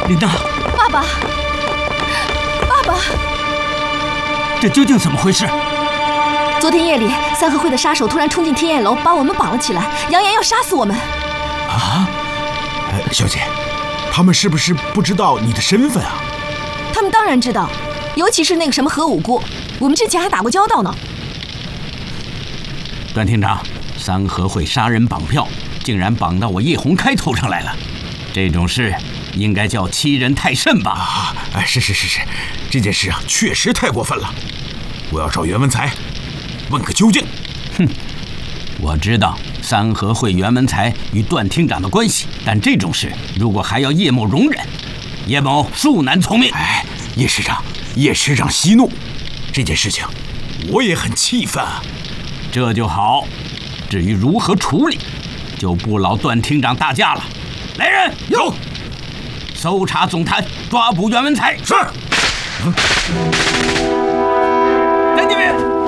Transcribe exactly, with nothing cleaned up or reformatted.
琳达， 爸爸，爸爸， 这究竟怎么回事？ 昨天夜里，三合会的杀手突然冲进天燕楼，把我们绑了起来，扬言要杀死我们。 啊？呃，小姐，他们是不是不知道你的身份啊？ 他们当然知道，尤其是那个什么何五姑，我们之前还打过交道呢。 段厅长，三合会杀人绑票，竟然绑到我叶红开头上来了，这种事应该叫欺人太甚吧？ 啊，哎，是是是是，这件事啊，确实太过分了。我要找袁文才问个究竟。 哼，我知道三合会袁文才与段厅长的关系，但这种事如果还要叶某容忍，叶某恕难从命。 哎，叶师长，叶师长息怒，这件事情我也很气愤啊。 这就好，至于如何处理，就不劳段厅长大驾了。来人， 有， 搜查总坛，抓捕袁文才。 是。 嗯，在那边。